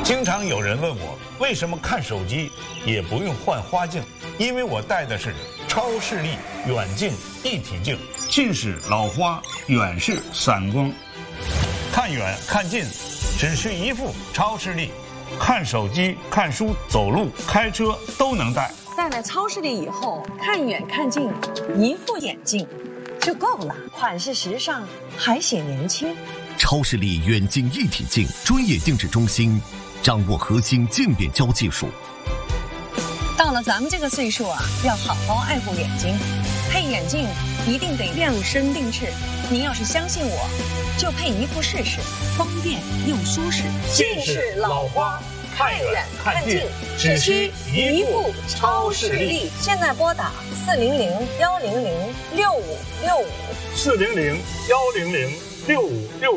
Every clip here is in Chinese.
经常有人问我，为什么看手机也不用换花镜？因为我戴的是超视力远近一体镜，近视、老花，远视、散光，看远看近，只需一副超视力，看手机、看书、走路、开车都能戴。 戴了超视力以后，看远看近，一副眼镜就够了，款式时尚，还显年轻。 超视力远近一体镜专业定制中心，掌握核心渐变焦技术。 到了咱们这个岁数啊，要好好爱护眼睛，配眼镜一定得量身定制。您要是相信我，就配一副试试，方便又舒适。 近视、老花，看远看近，只需一副超视力。 现在拨打 400-100-6565，400-100-6565。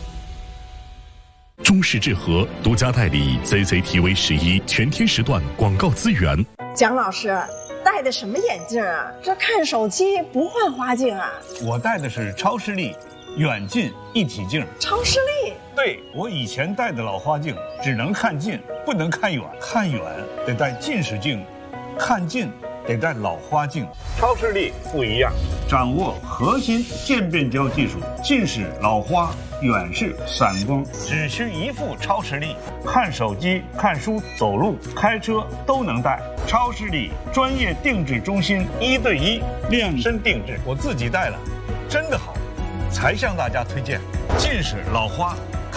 中式智和独家代理 CCTV11全天时段广告资源。 蒋老师戴的什么眼镜啊？这看手机不换花镜啊？ 我戴的是超视力远近一体镜。 超视力？ 对，我以前戴的老花镜只能看近，不能看远。看远得戴近视镜，看近得戴老花镜。超视力不一样，掌握核心渐变焦技术，近视、老花，远视、散光，只需一副超视力，看手机、看书、走路、开车都能戴。超视力专业定制中心，1对1量身定制，我自己戴了，真的好，才向大家推荐。近视、老花